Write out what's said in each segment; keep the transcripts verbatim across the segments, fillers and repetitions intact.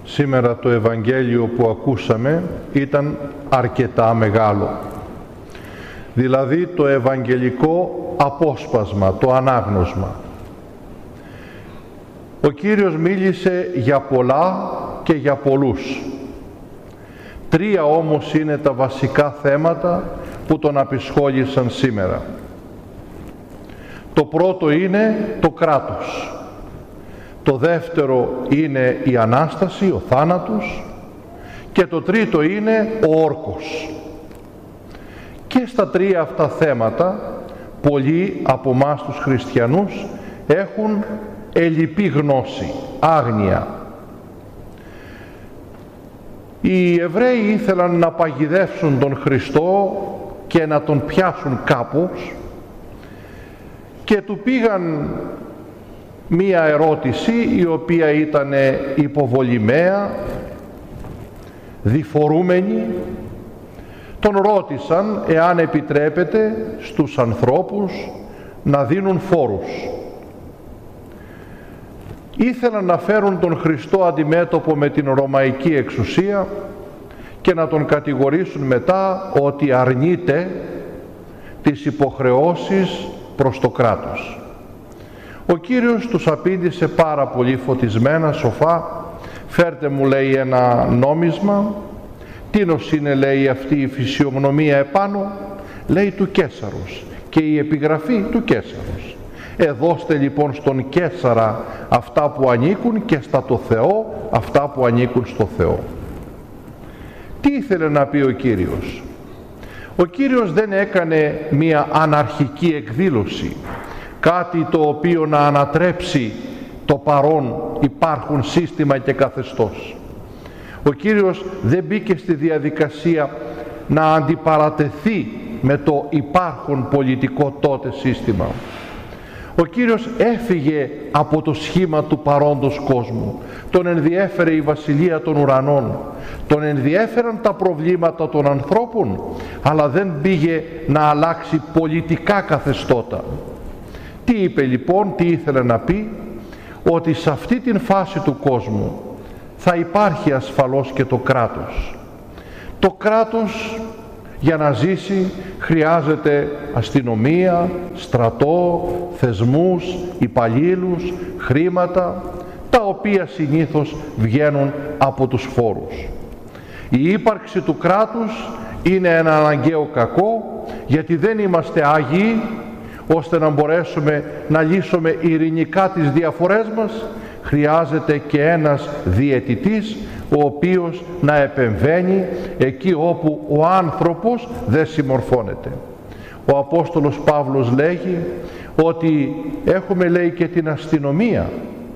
Σήμερα το Ευαγγέλιο που ακούσαμε ήταν αρκετά μεγάλο. Δηλαδή το Ευαγγελικό απόσπασμα, το ανάγνωσμα. Ο Κύριος μίλησε για πολλά και για πολλούς. Τρία όμως είναι τα βασικά θέματα που τον απασχόλησαν σήμερα. Το πρώτο είναι το κράτος. Το δεύτερο είναι η Ανάσταση, ο θάνατος. Και το τρίτο είναι ο όρκος. Και στα τρία αυτά θέματα, πολλοί από εμάς τους χριστιανούς έχουν ελλειπή γνώση, άγνοια. Οι Εβραίοι ήθελαν να παγιδεύσουν τον Χριστό και να τον πιάσουν κάπως και του πήγαν μία ερώτηση η οποία ήταν υποβολημαία, διφορούμενη. Τον ρώτησαν εάν επιτρέπεται στους ανθρώπους να δίνουν φόρους. Ήθελαν να φέρουν τον Χριστό αντιμέτωπο με την Ρωμαϊκή εξουσία και να τον κατηγορήσουν μετά ότι αρνείται τις υποχρεώσεις προς το κράτος. Ο Κύριος τους απήντησε πάρα πολύ φωτισμένα, σοφά. Φέρτε μου, λέει, ένα νόμισμα. Τίνος είναι, λέει, αυτή η φυσιογνωμία επάνω? Λέει του Καίσαρος και η επιγραφή του Καίσαρος. Εδώστε λοιπόν στον Καίσαρα αυτά που ανήκουν και στα το Θεό αυτά που ανήκουν στο Θεό. Τι ήθελε να πει ο Κύριος? Ο Κύριος δεν έκανε μία αναρχική εκδήλωση, κάτι το οποίο να ανατρέψει το παρόν υπάρχουν σύστημα και καθεστώς. Ο Κύριος δεν μπήκε στη διαδικασία να αντιπαρατεθεί με το υπάρχον πολιτικό τότε σύστημα. Ο Κύριος έφυγε από το σχήμα του παρόντος κόσμου. Τον ενδιέφερε η βασιλεία των ουρανών. Τον ενδιέφεραν τα προβλήματα των ανθρώπων, αλλά δεν πήγε να αλλάξει πολιτικά καθεστώτα. Τι είπε λοιπόν, τι ήθελε να πει? Ότι σε αυτή την φάση του κόσμου θα υπάρχει ασφαλώς και το κράτος. Το κράτος για να ζήσει χρειάζεται αστυνομία, στρατό, θεσμούς, υπαλλήλους, χρήματα, τα οποία συνήθως βγαίνουν από τους φόρους. Η ύπαρξη του κράτους είναι ένα αναγκαίο κακό, γιατί δεν είμαστε άγιοι ώστε να μπορέσουμε να λύσουμε ειρηνικά τις διαφορές μας. Χρειάζεται και ένας διαιτητής ο οποίος να επεμβαίνει εκεί όπου ο άνθρωπος δεν συμμορφώνεται. Ο Απόστολος Παύλος λέγει ότι έχουμε, λέει, και την αστυνομία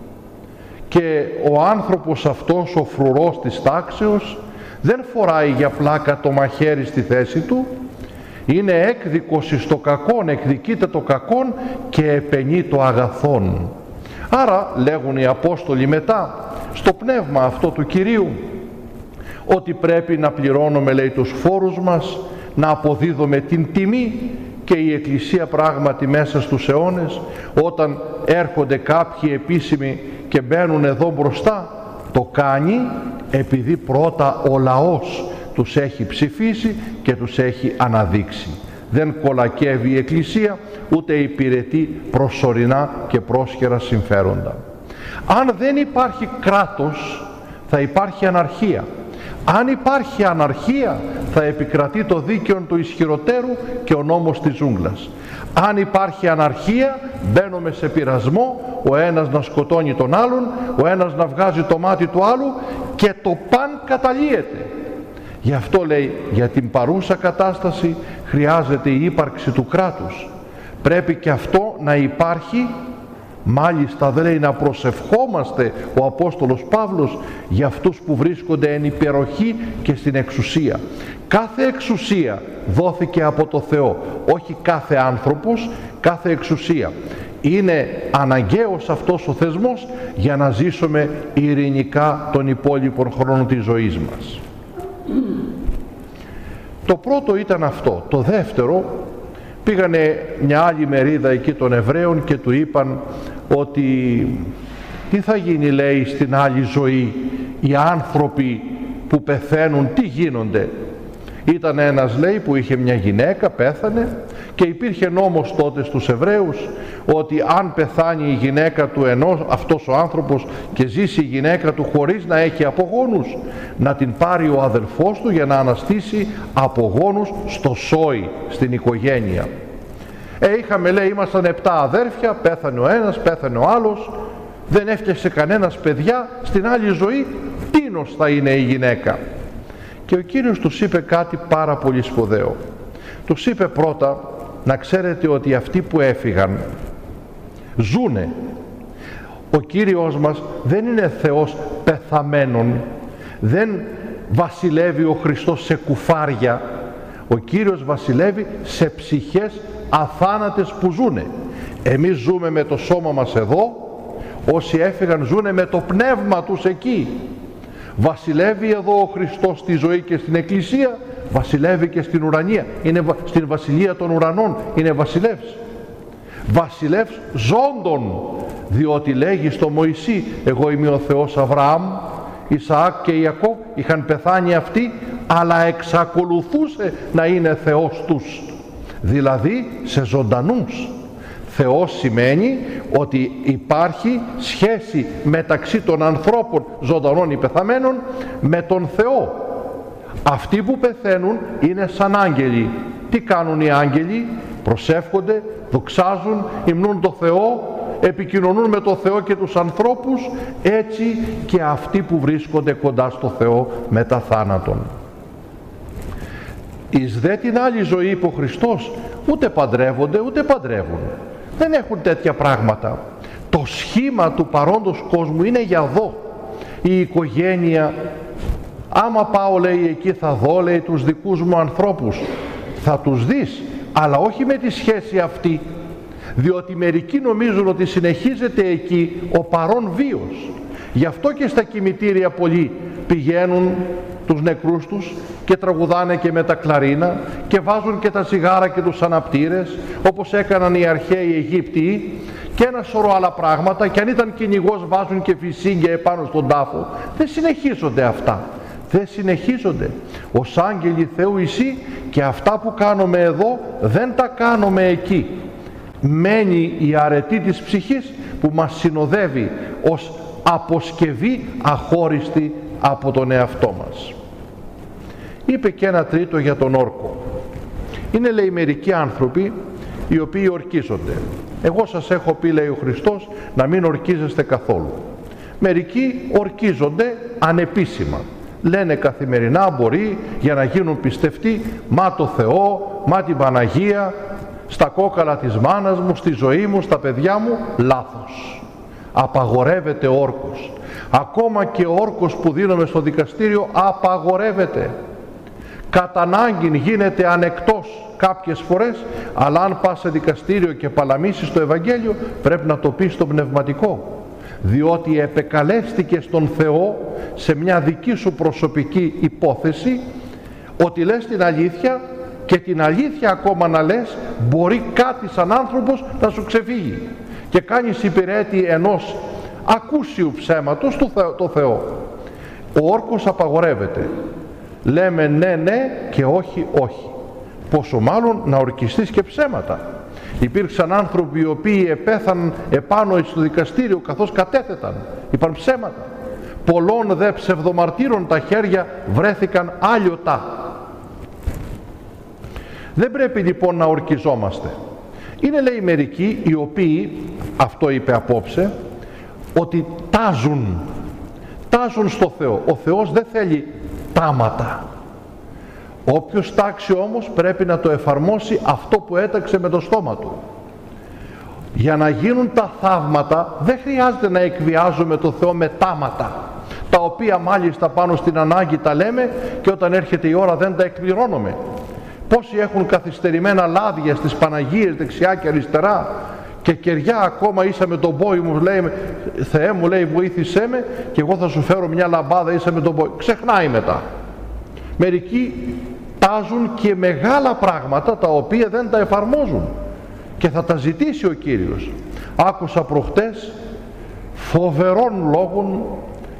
και ο άνθρωπος αυτός, ο φρουρός της τάξεως, δεν φοράει για πλάκα το μαχαίρι στη θέση του, είναι έκδικος εις το κακόν, εκδικείται το κακόν και επενεί το αγαθόν. Άρα λέγουν οι Απόστολοι μετά στο πνεύμα αυτό του Κυρίου ότι πρέπει να πληρώνουμε, λέει, τους φόρους μας, να αποδίδουμε την τιμή, και η Εκκλησία πράγματι μέσα στους αιώνες όταν έρχονται κάποιοι επίσημοι και μπαίνουν εδώ μπροστά, το κάνει επειδή πρώτα ο λαός τους έχει ψηφίσει και τους έχει αναδείξει. Δεν κολακεύει η Εκκλησία, ούτε υπηρετεί προσωρινά και πρόσχερα συμφέροντα. Αν δεν υπάρχει κράτος, θα υπάρχει αναρχία. Αν υπάρχει αναρχία, θα επικρατεί το δίκαιο του ισχυροτέρου και ο νόμος της ζούγκλας. Αν υπάρχει αναρχία, μπαίνουμε σε πειρασμό, ο ένας να σκοτώνει τον άλλον, ο ένας να βγάζει το μάτι του άλλου και το παν καταλύεται. Γι' αυτό, λέει, για την παρούσα κατάσταση χρειάζεται η ύπαρξη του κράτους. Πρέπει και αυτό να υπάρχει. Μάλιστα δεν λέει να προσευχόμαστε, ο Απόστολος Παύλος, για αυτούς που βρίσκονται εν υπεροχή και στην εξουσία. Κάθε εξουσία δόθηκε από το Θεό, όχι κάθε άνθρωπος, κάθε εξουσία. Είναι αναγκαίος αυτός ο θεσμός για να ζήσουμε ειρηνικά τον υπόλοιπο χρόνο της ζωής μας. Το πρώτο ήταν αυτό. Το δεύτερο, πήγανε μια άλλη μερίδα εκεί των Εβραίων και του είπαν ότι τι θα γίνει, λέει, στην άλλη ζωή οι άνθρωποι που πεθαίνουν τι γίνονται. Ήταν ένας, λέει, που είχε μια γυναίκα, πέθανε, και υπήρχε νόμος τότε στους Εβραίους ότι αν πεθάνει η γυναίκα του ενός, αυτός ο άνθρωπος, και ζήσει η γυναίκα του χωρίς να έχει απογόνους, να την πάρει ο αδελφός του για να αναστήσει απογόνους στο σόι, στην οικογένεια. Ε, είχαμε, λέει, ήμασταν επτά αδέρφια, πέθανε ο ένας, πέθανε ο άλλος, δεν έφτιαξε κανένας παιδιά, στην άλλη ζωή τίνος θα είναι η γυναίκα. Και ο Κύριος τους είπε κάτι πάρα πολύ σπουδαίο. Τους είπε πρώτα, να ξέρετε ότι αυτοί που έφυγαν ζούνε. Ο Κύριος μας δεν είναι Θεός πεθαμένων, δεν βασιλεύει ο Χριστός σε κουφάρια. Ο Κύριος βασιλεύει σε ψυχές αθάνατες που ζούνε. Εμείς ζούμε με το σώμα μας εδώ, όσοι έφυγαν ζούνε με το πνεύμα τους εκεί. Βασιλεύει εδώ ο Χριστός στη ζωή και στην Εκκλησία, βασιλεύει και στην ουρανία, είναι στην βασιλεία των ουρανών, είναι βασιλεύς. Βασιλεύς ζώντων, διότι λέγει στο Μωυσή, εγώ είμαι ο Θεός Αβραάμ, Ισαάκ και Ιακώβ, είχαν πεθάνει αυτοί, αλλά εξακολουθούσε να είναι Θεός τους, δηλαδή σε ζωντανούς. Θεός σημαίνει ότι υπάρχει σχέση μεταξύ των ανθρώπων ζωντανών ή πεθαμένων με τον Θεό. Αυτοί που πεθαίνουν είναι σαν άγγελοι. Τι κάνουν οι άγγελοι? Προσεύχονται, δοξάζουν, υμνούν το Θεό, επικοινωνούν με το Θεό και τους ανθρώπους. Έτσι και αυτοί που βρίσκονται κοντά στο Θεό μετά θάνατον. Εις δε την άλλη ζωή, είπε ο Χριστός, ούτε παντρεύονται ούτε παντρεύουν. Δεν έχουν τέτοια πράγματα. Το σχήμα του παρόντος κόσμου είναι για εδώ. Η οικογένεια, άμα πάω, λέει, εκεί θα δω, λέει, τους δικούς μου ανθρώπους. Θα τους δεις, αλλά όχι με τη σχέση αυτή. Διότι μερικοί νομίζουν ότι συνεχίζεται εκεί ο παρόν βίος. Γι' αυτό και στα κημητήρια πολλοί πηγαίνουν τους νεκρούς τους και τραγουδάνε και με τα κλαρίνα και βάζουν και τα τσιγάρα και τους αναπτήρες, όπως έκαναν οι αρχαίοι Αιγύπτιοι, και ένα σωρό άλλα πράγματα, και αν ήταν κυνηγός βάζουν και φυσίγγια επάνω στον τάφο. Δεν συνεχίζονται αυτά. Δεν συνεχίζονται. Ως άγγελοι Θεού εσύ, και αυτά που κάνουμε εδώ δεν τα κάνουμε εκεί. Μένει η αρετή της ψυχής που μας συνοδεύει ως αποσκευή αχώριστη από τον εαυτό μας. Είπε και ένα τρίτο για τον όρκο. Είναι, λέει, μερικοί άνθρωποι οι οποίοι ορκίζονται. Εγώ σας έχω πει, λέει ο Χριστός, να μην ορκίζεστε καθόλου. Μερικοί ορκίζονται ανεπίσημα. Λένε καθημερινά, μπορεί, για να γίνουν πιστευτοί, μα το Θεό, μα την Παναγία, στα κόκαλα της μάνας μου, στη ζωή μου, στα παιδιά μου. Λάθος. Απαγορεύεται ο όρκος. Ακόμα και ο όρκος που δίνουμε στο δικαστήριο απαγορεύεται. Κατά ανάγκη γίνεται ανεκτός κάποιες φορές, αλλά αν πας σε δικαστήριο και παλαμίσεις το Ευαγγέλιο, πρέπει να το πεις στο πνευματικό. Διότι επεκαλέστηκες στον Θεό σε μια δική σου προσωπική υπόθεση, ότι λες την αλήθεια, και την αλήθεια ακόμα να λες, μπορεί κάτι σαν άνθρωπος να σου ξεφύγει και κάνεις υπηρέτη ενός ακούσιου ψέματος του Θεό, το Θεό. Ο όρκος απαγορεύεται. Λέμε ναι ναι και όχι όχι. Πόσο μάλλον να ορκιστείς και ψέματα. Υπήρξαν άνθρωποι οι οποίοι επέθαναν επάνω στο δικαστήριο καθώς κατέθεταν. Είπαν ψέματα. Πολλών δε ψευδομαρτύρων τα χέρια βρέθηκαν άλιωτα. Δεν πρέπει λοιπόν να ορκιζόμαστε. Είναι, λέει, μερικοί οι οποίοι, αυτό είπε απόψε, ότι τάζουν. Τάζουν στο Θεό. Ο Θεός δεν θέλει τάματα. Όποιος τάξει όμως πρέπει να το εφαρμόσει αυτό που έταξε με το στόμα του. Για να γίνουν τα θαύματα δεν χρειάζεται να εκβιάζουμε το Θεό με τάματα, τα οποία μάλιστα πάνω στην ανάγκη τα λέμε και όταν έρχεται η ώρα δεν τα εκπληρώνουμε. Πόσοι έχουν καθυστερημένα λάδια στις Παναγίες δεξιά και αριστερά και κεριά ακόμα, ίσα με τον πόη μου, λέει, Θεέ μου, λέει, βοήθησέ με και εγώ θα σου φέρω μια λαμπάδα, ίσα με τον πόη. Ξεχνάει μετά. Μερικοί τάζουν και μεγάλα πράγματα τα οποία δεν τα εφαρμόζουν και θα τα ζητήσει ο Κύριος. Άκουσα προχτές φοβερών λόγων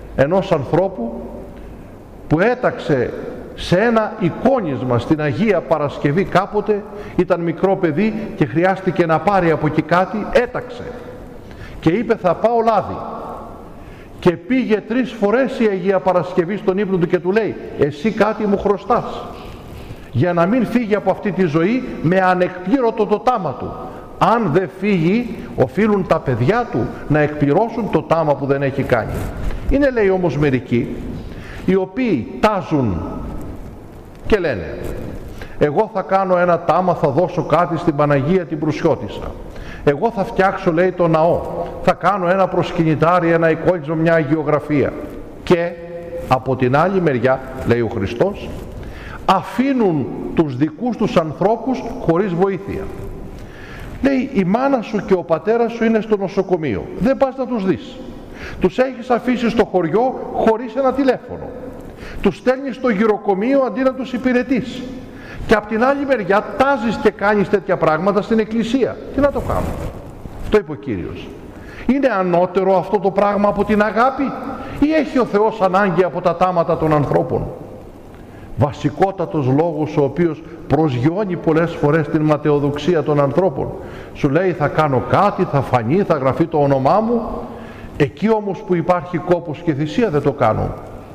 ενός ανθρώπου που έταξε σε ένα εικόνισμα στην Αγία Παρασκευή κάποτε, ήταν μικρό παιδί και χρειάστηκε να πάρει από εκεί κάτι, έταξε και είπε θα πάω λάδι, και πήγε τρεις φορές η Αγία Παρασκευή στον ύπνο του και του λέει εσύ κάτι μου χρωστάς, για να μην φύγει από αυτή τη ζωή με ανεκπλήρωτο το τάμα του. Αν δεν φύγει, οφείλουν τα παιδιά του να εκπληρώσουν το τάμα που δεν έχει κάνει. Είναι, λέει, όμως μερικοί οι οποίοι τάζουν και λένε εγώ θα κάνω ένα τάμα, θα δώσω κάτι στην Παναγία την Προυσιώτισσα, εγώ θα φτιάξω, λέει, το ναό, θα κάνω ένα προσκυνητάρι, ένα εικόνισμα, μια αγιογραφία. Και από την άλλη μεριά, λέει ο Χριστός, αφήνουν τους δικούς τους ανθρώπους χωρίς βοήθεια. Λέει η μάνα σου και ο πατέρας σου είναι στο νοσοκομείο, δεν πας να τους δεις, τους έχεις αφήσει στο χωριό χωρίς ένα τηλέφωνο, τους στέλνεις στο γυροκομείο αντί να τους υπηρετείς, και απ' την άλλη μεριά τάζεις και κάνεις τέτοια πράγματα στην εκκλησία. Τι να το κάνω? Αυτό είπε ο Κύριος. Είναι ανώτερο αυτό το πράγμα από την αγάπη, ή έχει ο Θεός ανάγκη από τα τάματα των ανθρώπων? Βασικότατος λόγος ο οποίος προσγειώνει πολλές φορές την ματαιοδοξία των ανθρώπων. Σου λέει θα κάνω κάτι, θα φανεί, θα γραφεί το όνομά μου, εκεί όμως που υπάρχει κόπος και θυσία δεν το κάνω.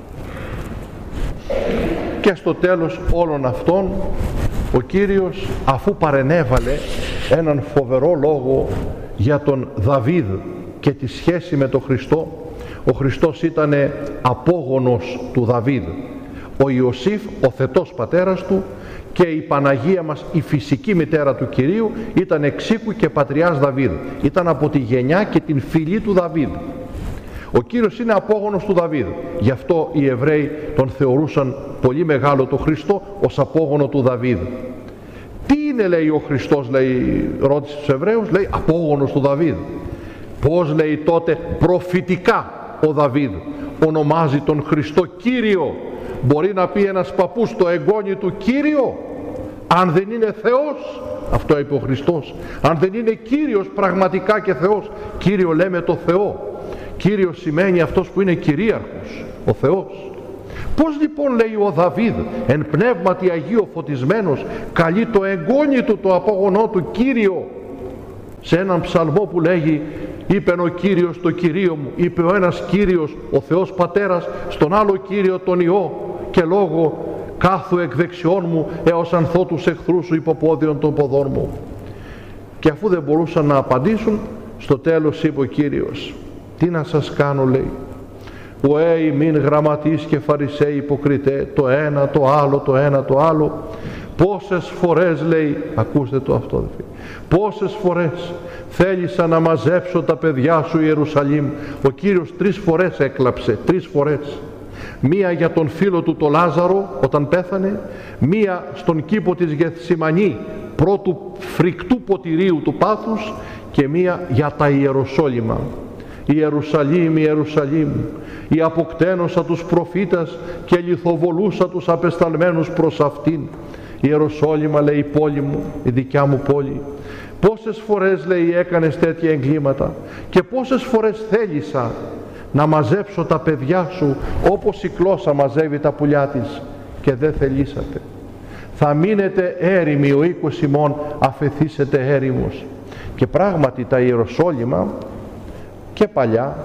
Και στο τέλος όλων αυτών ο Κύριος, αφού παρενέβαλε έναν φοβερό λόγο για τον Δαβίδ και τη σχέση με τον Χριστό, ο Χριστός ήταν απόγονος του Δαβίδ, ο Ιωσήφ ο θετός πατέρας του, και η Παναγία μας η φυσική μητέρα του Κυρίου ήταν εξήκου και πατριάς Δαβίδ, ήταν από τη γενιά και την φυλή του Δαβίδ. Ο Κύριος είναι απόγονος του Δαβίδ, γι' αυτό οι Εβραίοι τον θεωρούσαν πολύ μεγάλο το Χριστό ως απόγονο του Δαβίδ. Τι είναι, λέει, ο Χριστός, λέει, ρώτησε τους Εβραίους, λέει απόγονος του Δαβίδ. Πώς, λέει, τότε προφητικά ο Δαβίδ ονομάζει τον Χριστό Κύριο? Μπορεί να πει ένας παππούς το εγγόνι του Κύριο, αν δεν είναι Θεός? Αυτό είπε ο Χριστός. Αν δεν είναι Κύριος πραγματικά και Θεός. Κύριο λέμε το Θεό. Κύριος σημαίνει αυτός που είναι κυρίαρχος, ο Θεός. Πώς λοιπόν, λέει, ο Δαβίδ εν πνεύματι Αγίο φωτισμένος καλεί το εγγόνι του, το απόγονό του Κύριο? Σε έναν ψαλμό που λέγει είπεν ο Κύριος το Κυρίο μου, είπε ο ένας Κύριος ο Θεός Πατέρας στον άλλο Κύριο τον Υιό, και λόγω κάθου εκ δεξιών μου έως ανθώ τους εχθρούς σου υποπόδιον των ποδών μου. Και αφού δεν μπορούσαν να απαντήσουν, στο τέλος είπε ο Κύριος, τι να σας κάνω, λέει, ουέ μην γραμματείς και φαρισαίοι υποκριτέ, το ένα το άλλο, το ένα το άλλο. Πόσες φορές, λέει, ακούστε το αυτό, δε φίλοι, πόσες φορές θέλησα να μαζέψω τα παιδιά σου Ιερουσαλήμ. Ο Κύριος τρεις φορές έκλαψε, τρεις φορές. Μία για τον φίλο του το Λάζαρο όταν πέθανε, μία στον κήπο της Γεθσιμανή πρώτου φρικτού ποτηρίου του πάθους, και μία για τα Ιεροσόλυμα. Ιερουσαλήμ, Ιερουσαλήμ, η αποκτένωσα τους προφήτας και λιθοβολούσα τους απεσταλμένους προς αυτήν. Ιεροσόλυμα, λέει, η πόλη μου, η δικιά μου πόλη. Πόσες φορές, λέει, έκανες τέτοια εγκλήματα, και πόσες φορές θέλησα να μαζέψω τα παιδιά σου όπως η κλώσσα μαζεύει τα πουλιά της, και δεν θελήσατε. Θα μείνετε έρημοι, ο οίκος ημών αφεθήσετε έρημος. Και πράγματι τα Ιεροσόλυμα και παλιά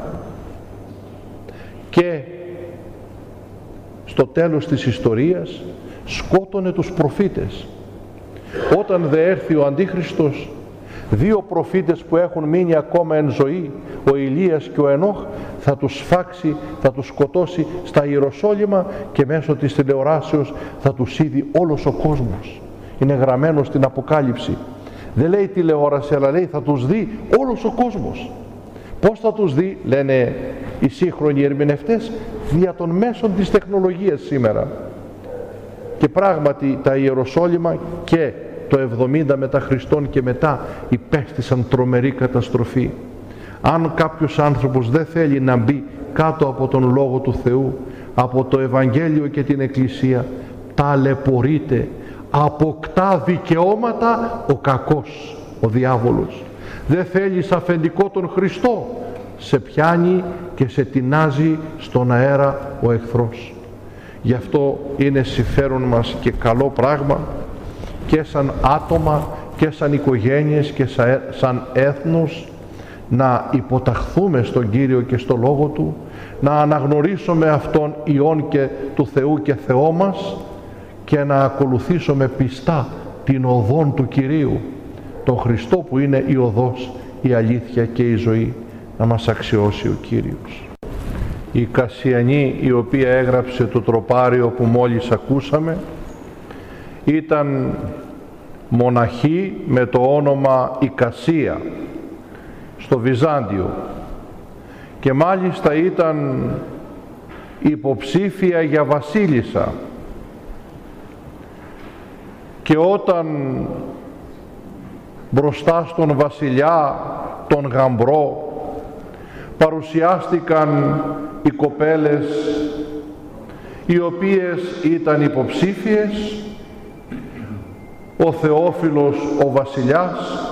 και στο τέλος της ιστορίας σκότωνε τους προφήτες. Όταν δε έρθει ο Αντίχριστος, δύο προφήτες που έχουν μείνει ακόμα εν ζωή, ο Ηλίας και ο Ενώχ, θα τους σφάξει, θα τους σκοτώσει στα Ιεροσόλυμα, και μέσω της τηλεοράσεως θα τους είδει όλος ο κόσμος. Είναι γραμμένο στην Αποκάλυψη. Δεν λέει τηλεόραση, αλλά λέει θα τους δει όλος ο κόσμος. Πώς θα τους δει, λένε οι σύγχρονοι ερμηνευτές, δια των μέσων της τεχνολογίας σήμερα. Και πράγματι τα Ιεροσόλυμα και το εβδομήντα μετά Χριστόν και μετά υπέστησαν τρομερή καταστροφή. Αν κάποιος άνθρωπος δεν θέλει να μπει κάτω από τον Λόγο του Θεού, από το Ευαγγέλιο και την Εκκλησία, ταλαιπωρείται, αποκτά δικαιώματα ο κακός, ο διάβολος. Δεν θέλεις αφεντικό τον Χριστό, σε πιάνει και σε τεινάζει στον αέρα ο εχθρός. Γι' αυτό είναι συμφέρον μας και καλό πράγμα και σαν άτομα και σαν οικογένειες και σαν έθνος να υποταχθούμε στον Κύριο και στο Λόγο Του, να αναγνωρίσουμε Αυτόν Υιόν και του Θεού και Θεό μας και να ακολουθήσουμε πιστά την οδόν του Κυρίου, τον Χριστό που είναι η οδός, η αλήθεια και η ζωή. Να μας αξιώσει ο Κύριος. Η Κασιανή, η οποία έγραψε το τροπάριο που μόλις ακούσαμε, ήταν μοναχή με το όνομα Ικασία στο Βυζάντιο και μάλιστα ήταν υποψήφια για βασίλισσα, και όταν μπροστά στον βασιλιά, τον γαμπρό, παρουσιάστηκαν οι κοπέλες οι οποίες ήταν υποψήφιες, ο Θεόφιλος ο βασιλιάς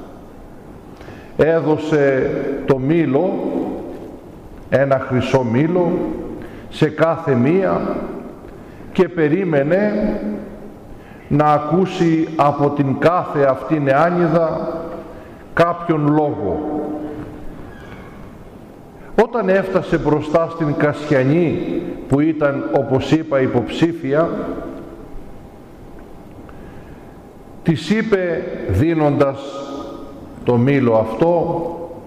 έδωσε το μήλο, ένα χρυσό μήλο σε κάθε μία, και περίμενε να ακούσει από την κάθε αυτή νεάνιδα κάποιον λόγο. Όταν έφτασε μπροστά στην Κασιανή, που ήταν, όπως είπα, υποψήφια, της είπε, δίνοντας το μήλο αυτό,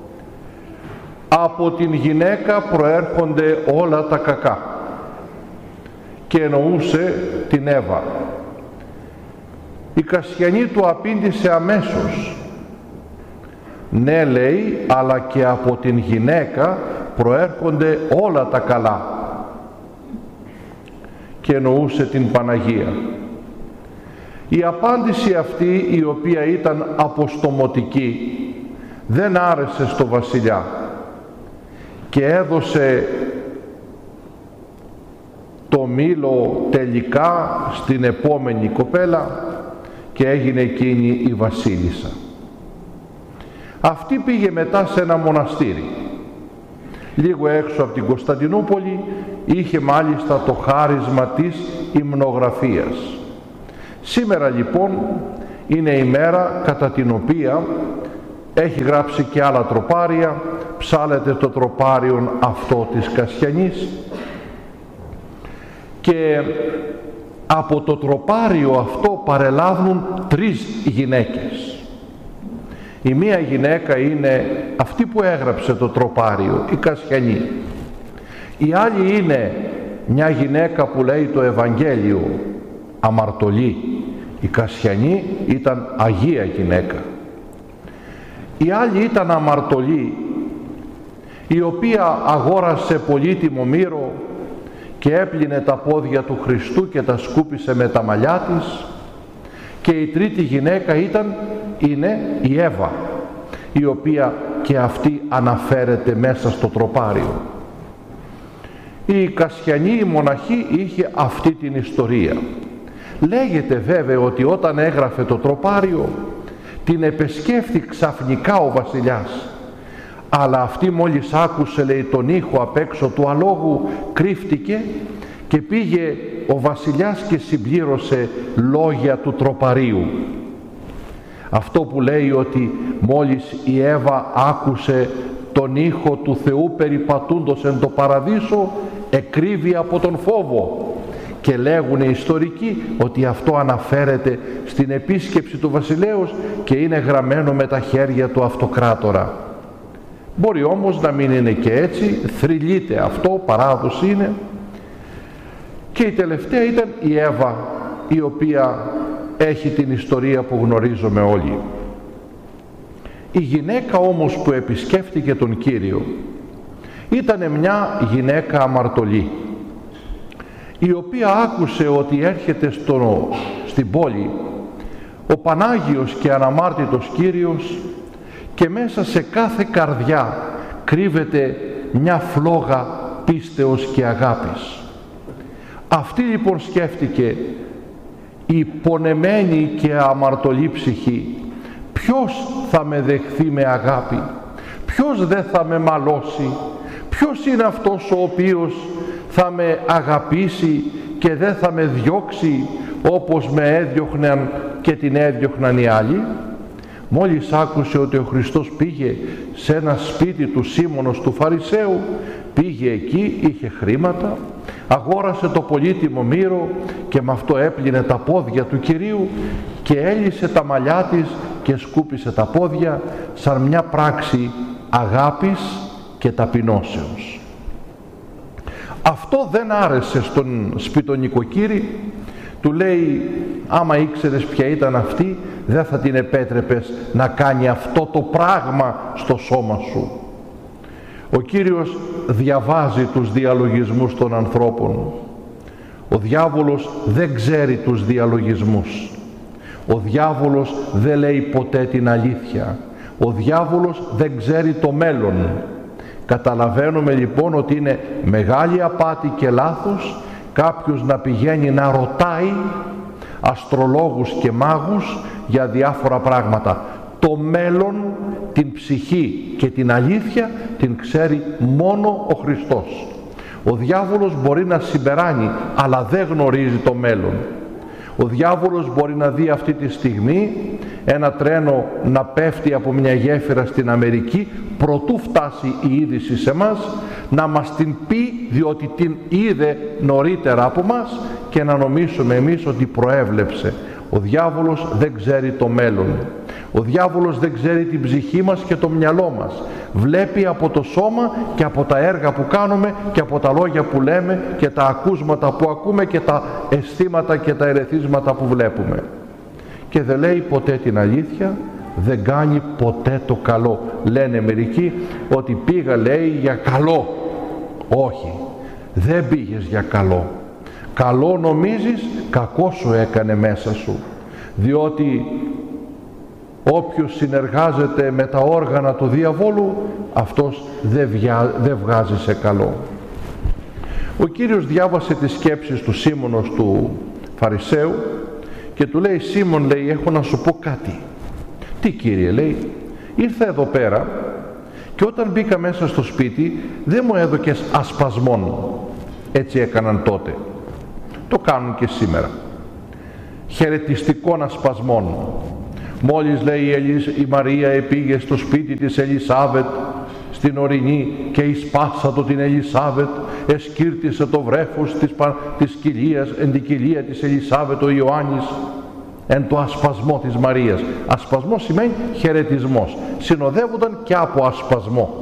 από την γυναίκα προέρχονται όλα τα κακά, και εννοούσε την Εύα. Η Κασιανή του απήντησε αμέσως, ναι, λέει, αλλά και από την γυναίκα προέρχονται όλα τα καλά, και εννοούσε την Παναγία. Η απάντηση αυτή, η οποία ήταν αποστομωτική, δεν άρεσε στο βασιλιά και έδωσε το μήλο τελικά στην επόμενη κοπέλα και έγινε εκείνη η βασίλισσα. Αυτή πήγε μετά σε ένα μοναστήρι λίγο έξω από την Κωνσταντινούπολη, είχε μάλιστα το χάρισμα της υμνογραφίας. Σήμερα λοιπόν είναι η μέρα κατά την οποία έχει γράψει και άλλα τροπάρια, ψάλεται το τροπάριον αυτό της Κασιανής, και από το τροπάριο αυτό παρελάβουν τρεις γυναίκες. Η μία γυναίκα είναι αυτή που έγραψε το τροπάριο, η Κασιανή. Η άλλη είναι μια γυναίκα που λέει το Ευαγγέλιο, αμαρτωλή. Η Κασιανή ήταν αγία γυναίκα. Η άλλη ήταν αμαρτωλή, η οποία αγόρασε πολύτιμο μύρο και έπλυνε τα πόδια του Χριστού και τα σκούπισε με τα μαλλιά της. Και η τρίτη γυναίκα ήταν, είναι η Εύα, η οποία και αυτή αναφέρεται μέσα στο τροπάριο. Η Κασιανή, η μοναχή, είχε αυτή την ιστορία. Λέγεται βέβαια ότι όταν έγραφε το τροπάριο την επεσκέφθη ξαφνικά ο βασιλιάς, αλλά αυτή μόλις άκουσε, λέει, τον ήχο απ' έξω του αλόγου, κρύφτηκε και πήγε ο βασιλιάς και συμπλήρωσε λόγια του τροπαρίου. Αυτό που λέει ότι μόλις η Εύα άκουσε τον ήχο του Θεού περιπατούντος εν το παραδείσο, εκρύβει από τον φόβο. Και λέγουν οι ιστορικοί ότι αυτό αναφέρεται στην επίσκεψη του βασιλέως και είναι γραμμένο με τα χέρια του αυτοκράτορα. Μπορεί όμως να μην είναι και έτσι, θρυλείται αυτό, παράδοση είναι. Και η τελευταία ήταν η Εύα, η οποία έχει την ιστορία που γνωρίζουμε όλοι. Η γυναίκα όμως που επισκέφτηκε τον Κύριο ήταν μια γυναίκα αμαρτωλή, η οποία άκουσε ότι έρχεται στο, στην πόλη ο Πανάγιος και αναμάρτητος Κύριος και μέσα σε κάθε καρδιά κρύβεται μια φλόγα πίστεως και αγάπης. Αυτή λοιπόν σκέφτηκε, η πονεμένη και αμαρτωλή ψυχή, ποιος θα με δεχθεί με αγάπη, ποιος δεν θα με μαλώσει, ποιος είναι αυτός ο οποίος θα με αγαπήσει και δεν θα με διώξει όπως με έδιωχναν και την έδιωχναν οι άλλοι. Μόλις άκουσε ότι ο Χριστός πήγε σε ένα σπίτι του Σίμωνος του Φαρισαίου, πήγε εκεί, είχε χρήματα, αγόρασε το πολύτιμο μύρο και με αυτό έπλυνε τα πόδια του Κυρίου και έλυσε τα μαλλιά της και σκούπισε τα πόδια σαν μια πράξη αγάπης και ταπεινώσεως. Αυτό δεν άρεσε στον σπιτονικοκύρη. Του λέει, άμα ήξερες ποια ήταν αυτή, δεν θα την επέτρεπες να κάνει αυτό το πράγμα στο σώμα σου. Ο Κύριος διαβάζει τους διαλογισμούς των ανθρώπων. Ο διάβολος δεν ξέρει τους διαλογισμούς. Ο διάβολος δεν λέει ποτέ την αλήθεια. Ο διάβολος δεν ξέρει το μέλλον. Καταλαβαίνουμε λοιπόν ότι είναι μεγάλη απάτη και λάθος κάποιος να πηγαίνει να ρωτάει αστρολόγους και μάγους για διάφορα πράγματα. Το μέλλον, την ψυχή και την αλήθεια την ξέρει μόνο ο Χριστός. Ο διάβολος μπορεί να συμπεράνει, αλλά δεν γνωρίζει το μέλλον. Ο διάβολος μπορεί να δει αυτή τη στιγμή ένα τρένο να πέφτει από μια γέφυρα στην Αμερική, προτού φτάσει η είδηση σε μας, να μας την πει διότι την είδε νωρίτερα από μας και να νομίσουμε εμείς ότι προέβλεψε. Ο διάβολος δεν ξέρει το μέλλον. Ο διάβολος δεν ξέρει την ψυχή μας και το μυαλό μας. Βλέπει από το σώμα και από τα έργα που κάνουμε και από τα λόγια που λέμε και τα ακούσματα που ακούμε και τα αισθήματα και τα ερεθίσματα που βλέπουμε. Και δεν λέει ποτέ την αλήθεια, δεν κάνει ποτέ το καλό. Λένε μερικοί ότι πήγα, λέει, για καλό. Όχι, δεν πήγες για καλό. Καλό νομίζεις, κακό σου έκανε μέσα σου. Διότι όποιος συνεργάζεται με τα όργανα του διαβόλου, αυτός δεν, βιά, δεν βγάζει σε καλό. Ο Κύριος διάβασε τις σκέψεις του Σίμωνος του Φαρισαίου και του λέει, Σίμων, λέει, έχω να σου πω κάτι. Τι, Κύριε? Λέει, ήρθα εδώ πέρα και όταν μπήκα μέσα στο σπίτι δεν μου έδωκες ασπασμόν. Έτσι έκαναν τότε. Το κάνουν και σήμερα. Χαιρετιστικών ασπασμών. Μόλις, λέει, η Μαρία επήγε στο σπίτι της Ελισάβετ στην ορεινή και εισπάσατο την Ελισάβετ, εσκύρτησε το βρέφος της, της κοιλίας, εν την κοιλία της Ελισάβετ ο Ιωάννης, εν το ασπασμό της Μαρίας. Ασπασμό σημαίνει χαιρετισμός. Συνοδεύονταν και από ασπασμό.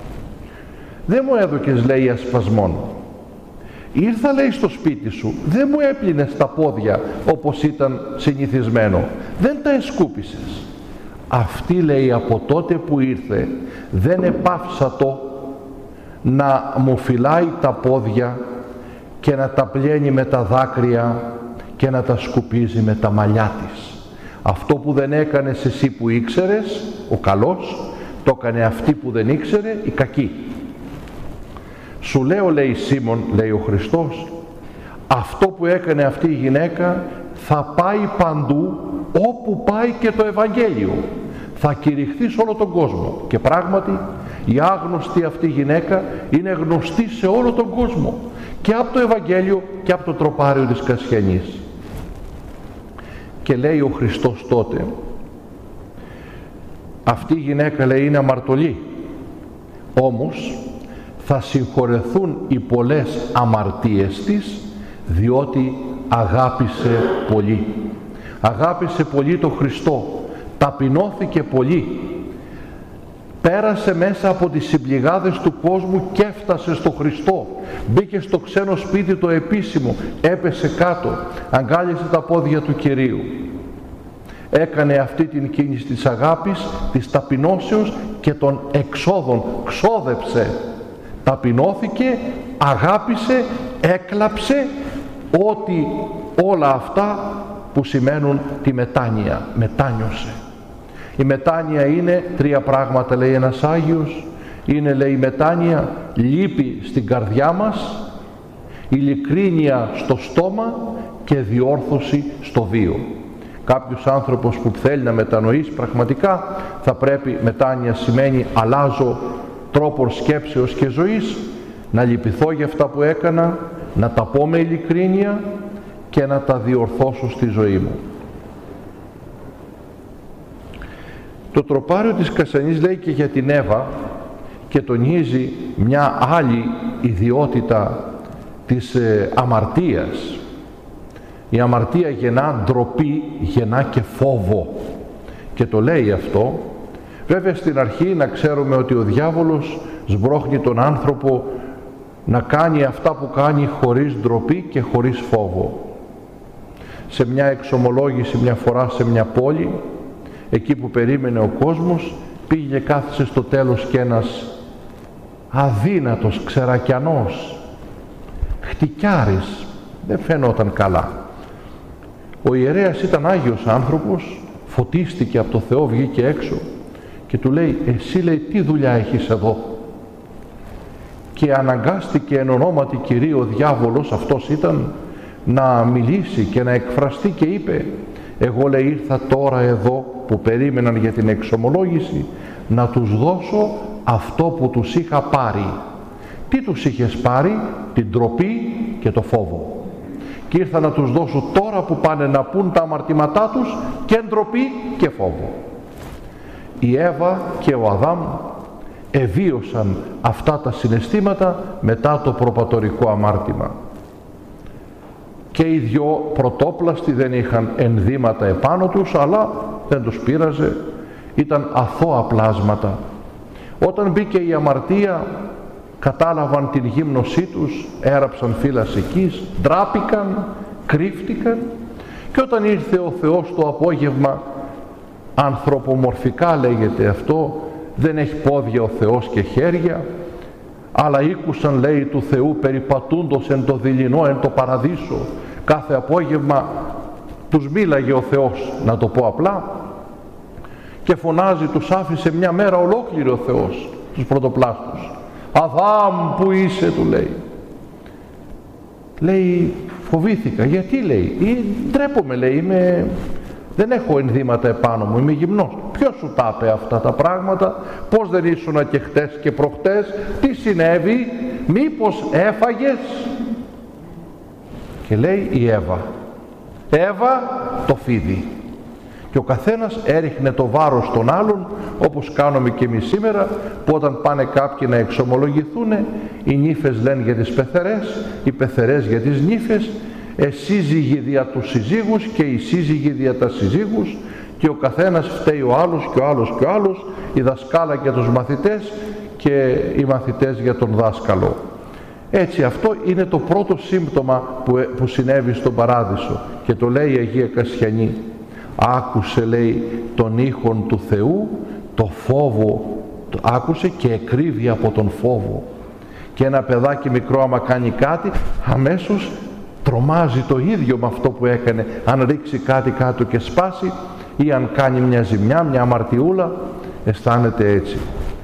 Δεν μου έδωκες, λέει, ασπασμόν. Ήρθα, λέει, στο σπίτι σου, δεν μου έπλυνες τα πόδια όπως ήταν συνηθισμένο. Δεν τα εσκούπισες. Αυτή, λέει, από τότε που ήρθε δεν επάφσατο να μου φυλάει τα πόδια και να τα πλένει με τα δάκρυα και να τα σκουπίζει με τα μαλλιά της. Αυτό που δεν έκανες εσύ που ήξερες, ο καλός, το έκανε αυτή που δεν ήξερε, η κακή. Σου λέω, λέει, Σίμων, λέει ο Χριστός, αυτό που έκανε αυτή η γυναίκα θα πάει παντού όπου πάει και το Ευαγγέλιο. Θα κηρυχθεί σε όλο τον κόσμο. Και πράγματι η άγνωστη αυτή γυναίκα είναι γνωστή σε όλο τον κόσμο. Και από το Ευαγγέλιο και από το τροπάριο της Κασιανής. Και λέει ο Χριστός τότε, αυτή η γυναίκα, λέει, είναι αμαρτωλή. Όμως θα συγχωρεθούν οι πολλές αμαρτίες της, διότι αγάπησε πολύ. Αγάπησε πολύ τον Χριστό, ταπεινώθηκε πολύ, πέρασε μέσα από τις συμπληγάδες του κόσμου και έφτασε στο Χριστό. Μπήκε στο ξένο σπίτι το επίσημο, έπεσε κάτω, αγκάλιασε τα πόδια του Κυρίου. Έκανε αυτή την κίνηση της αγάπης, της ταπεινώσεως και των εξόδων. Ξόδεψε, ταπεινώθηκε, αγάπησε, έκλαψε, ότι όλα αυτά που σημαίνουν τη μετάνοια. Μετάνιωσε. Η μετάνοια είναι τρία πράγματα, λέει ένας Άγιος. Είναι, λέει, η μετάνοια λύπη στην καρδιά μας, ειλικρίνεια στο στόμα και διόρθωση στο βίο. Κάποιος άνθρωπος που θέλει να μετανοήσει πραγματικά, θα πρέπει, μετάνοια σημαίνει αλλάζω τρόπο σκέψεως και ζωής, να λυπηθώ για αυτά που έκανα, να τα πω με ειλικρίνεια και να τα διορθώσω στη ζωή μου. Το τροπάριο της Κασανής λέει και για την Εύα και τονίζει μια άλλη ιδιότητα της ε, αμαρτίας. Η αμαρτία γεννά ντροπή, γεννά και φόβο, και το λέει αυτό. Βέβαια στην αρχή να ξέρουμε ότι ο διάβολος σμπρώχνει τον άνθρωπο να κάνει αυτά που κάνει χωρίς ντροπή και χωρίς φόβο. Σε μια εξομολόγηση μια φορά σε μια πόλη, εκεί που περίμενε ο κόσμος, πήγε και κάθισε στο τέλος και ένας αδύνατος, ξερακιανός, χτυκιάρης, δεν φαινόταν καλά. Ο ιερέας ήταν άγιος άνθρωπος, φωτίστηκε από το Θεό, βγήκε έξω και του λέει, εσύ, λέει, τι δουλειά έχεις εδώ? Και αναγκάστηκε εν ονόματι Κυρίου ο διάβολος, αυτός ήταν, να μιλήσει και να εκφραστεί και είπε, εγώ, λέει, ήρθα τώρα εδώ που περίμεναν για την εξομολόγηση να τους δώσω αυτό που τους είχα πάρει. Τι τους είχες πάρει? Την ντροπή και το φόβο. Και ήρθα να τους δώσω τώρα που πάνε να πούν τα αμαρτήματά τους και ντροπή και φόβο. Η Εύα και ο Αδάμ εβίωσαν αυτά τα συναισθήματα μετά το προπατορικό αμάρτημα. Και οι δυο πρωτόπλαστοι δεν είχαν ενδύματα επάνω τους, αλλά δεν τους πείραζε, ήταν αθώα πλάσματα. Όταν μπήκε η αμαρτία, κατάλαβαν την γύμνωσή τους, έραψαν φύλας εκείς, ντράπηκαν, κρύφτηκαν, και όταν ήρθε ο Θεός το απόγευμα, ανθρωπομορφικά λέγεται αυτό, δεν έχει πόδια ο Θεός και χέρια, αλλά ήκουσαν, λέει, του Θεού περιπατούντος εν το δειλινό, εν το παραδείσο. Κάθε απόγευμα τους μίλαγε ο Θεός, να το πω απλά, και φωνάζει, τους άφησε μια μέρα ολόκληρη ο Θεός, τους πρωτοπλάστους. Αδάμ, που είσαι, του λέει. Λέει, φοβήθηκα. Γιατί, λέει? Ή, ντρέπομαι, λέει, είμαι... δεν έχω ενδύματα επάνω μου, είμαι γυμνός. Ποιος σου τα είπε αυτά τα πράγματα? Πώς δεν ήσουνα και χτες και προχτές? Τι συνέβη? Μήπως έφαγες? Και λέει η Εύα, Εύα το φίδι. Και ο καθένας έριχνε το βάρος των άλλων, όπως κάνουμε και εμείς σήμερα, που όταν πάνε κάποιοι να εξομολογηθούν, οι νύφες λένε για τις πεθερές, οι πεθερές για τις νύφες, ε, σύζυγοι δια τους συζύγους και οι σύζυγοι δια τα συζύγους, και ο καθένας φταίει ο άλλος και ο άλλος και ο άλλος, η δασκάλα για τους μαθητές και οι μαθητές για τον δάσκαλο. Έτσι, αυτό είναι το πρώτο σύμπτωμα που, που συνέβη στον Παράδεισο, και το λέει η Αγία Κασιανή. Άκουσε, λέει, τον ήχον του Θεού, το φόβο, το άκουσε και εκρύβει από τον φόβο. Και ένα παιδάκι μικρό άμα κάνει κάτι, αμέσως τρομάζει το ίδιο με αυτό που έκανε, αν ρίξει κάτι κάτω και σπάσει, ή αν κάνει μια ζημιά, μια αμαρτιούλα, αισθάνεται έτσι.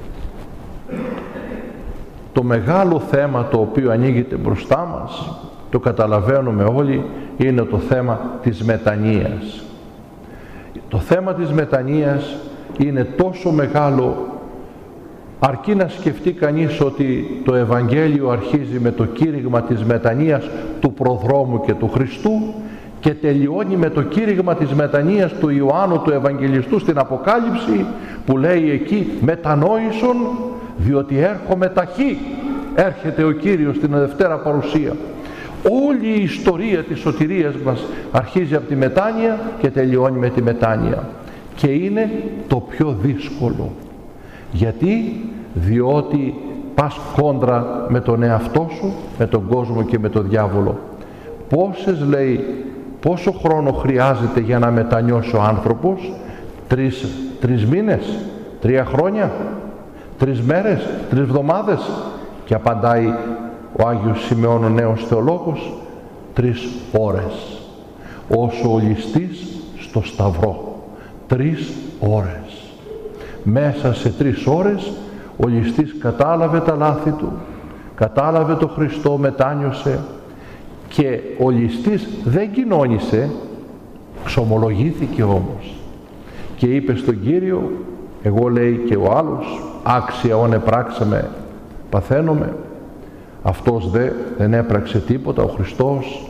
Το μεγάλο θέμα το οποίο ανοίγεται μπροστά μας, το καταλαβαίνουμε όλοι, είναι το θέμα της μετανοίας. Το θέμα της μετανοίας είναι τόσο μεγάλο, αρκεί να σκεφτεί κανείς ότι το Ευαγγέλιο αρχίζει με το κήρυγμα της μετανοίας του προδρόμου και του Χριστού και τελειώνει με το κήρυγμα της μετανοίας του Ιωάννου του Ευαγγελιστού στην Αποκάλυψη, που λέει εκεί, μετανόησον διότι έρχομαι ταχύ. Έρχεται ο Κύριος στην Δευτέρα Παρουσία. Όλη η ιστορία της σωτηρίας μας αρχίζει από τη μετάνοια και τελειώνει με τη μετάνοια, και είναι το πιο δύσκολο. Γιατί? Διότι πας κόντρα με τον εαυτό σου, με τον κόσμο και με τον διάβολο. Πόσες, λέει, πόσο χρόνο χρειάζεται για να μετανιώσει ο άνθρωπος? Τρεις, τρεις μήνες, τρία χρόνια, τρεις μέρες, τρεις εβδομάδες? Και απαντάει ο Άγιος Σημεών ο νέος θεολόγος, τρεις ώρες. Όσο ο ληστής στο σταυρό, τρεις ώρες. Μέσα σε τρεις ώρες ο ληστής κατάλαβε τα λάθη του, κατάλαβε το Χριστό, μετάνιωσε, και ο ληστής δεν κοινώνησε, Ξομολογήθηκε όμως και είπε στον Κύριο, εγώ λέει και ο άλλος, άξια όν επράξαμε παθαίνομαι. Αυτός δε δεν έπραξε τίποτα, ο Χριστός.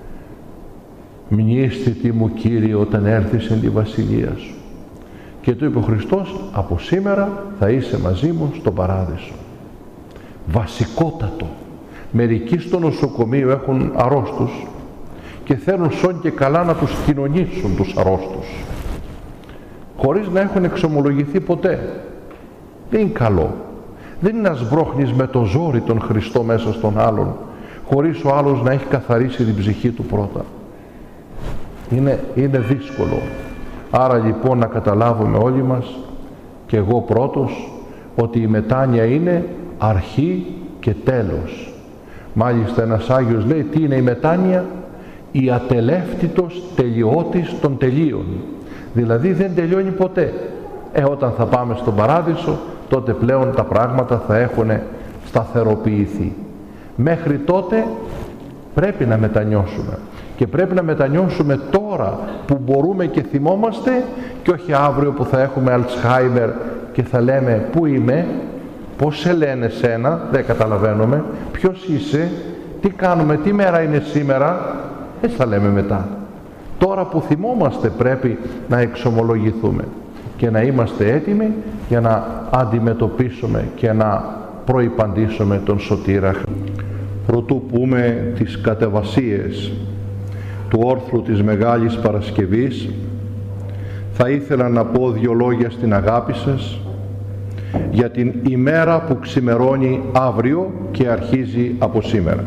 Μνήσθητη μου Κύριε όταν έρθεις εν τη βασιλεία σου. Και του είπε ο Χριστός, από σήμερα θα είσαι μαζί μου στον παράδεισο. Βασικότατο. Μερικοί στο νοσοκομείο έχουν αρρώστους και θέλουν σόν και καλά να τους κοινωνήσουν τους αρρώστους, χωρίς να έχουν εξομολογηθεί ποτέ. Δεν είναι καλό. Δεν είναι να σβρώχνεις με το ζόρι τον Χριστό μέσα στον άλλον, χωρίς ο άλλος να έχει καθαρίσει την ψυχή του πρώτα. Είναι, είναι δύσκολο. Άρα λοιπόν να καταλάβουμε όλοι μας, και εγώ πρώτος, ότι η μετάνοια είναι αρχή και τέλος. Μάλιστα ένας Άγιος λέει, τι είναι η μετάνοια? Η ατελεύτητος τελειώτης των τελείων. Δηλαδή δεν τελειώνει ποτέ. Ε, όταν θα πάμε στον παράδεισο, τότε πλέον τα πράγματα θα έχουν σταθεροποιηθεί. Μέχρι τότε πρέπει να μετανιώσουμε. Και πρέπει να μετανιώσουμε τώρα που μπορούμε και θυμόμαστε, και όχι αύριο που θα έχουμε Αλτσχάιμερ και θα λέμε πού είμαι, πώς σε λένε σένα, δεν καταλαβαίνουμε, ποιος είσαι, τι κάνουμε, τι μέρα είναι σήμερα, δεν θα λέμε μετά. Τώρα που θυμόμαστε πρέπει να εξομολογηθούμε και να είμαστε έτοιμοι για να αντιμετωπίσουμε και να προϋπαντήσουμε τον Σωτήρα. Προτού πούμε τις κατεβασίες του όρθρου της Μεγάλης Παρασκευής, θα ήθελα να πω δύο λόγια στην αγάπη σας για την ημέρα που ξημερώνει αύριο και αρχίζει από σήμερα.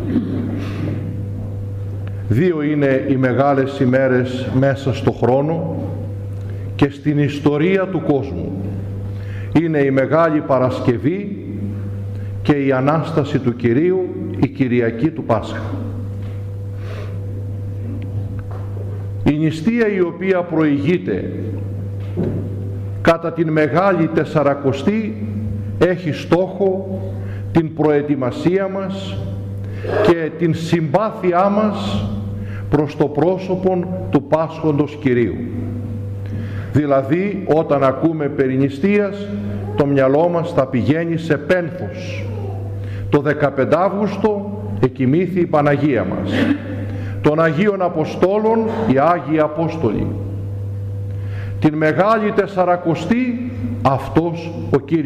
Δύο είναι οι μεγάλες ημέρες μέσα στο χρόνο και στην ιστορία του κόσμου. Είναι η Μεγάλη Παρασκευή και η Ανάσταση του Κυρίου, η Κυριακή του Πάσχα. Η νηστεία η οποία προηγείται κατά την Μεγάλη Τεσσαρακοστή έχει στόχο την προετοιμασία μας και την συμπάθειά μας προς το πρόσωπον του Πάσχοντος Κυρίου. Δηλαδή όταν ακούμε περί νηστείας, το μυαλό μας θα πηγαίνει σε πένθος. Το δεκαπέντε Αύγουστο εκοιμήθη η Παναγία μας, των Αγίων Αποστόλων οι Άγιοι Απόστολοι. Την Μεγάλη Τεσσαρακοστή αυτός ο Κύριος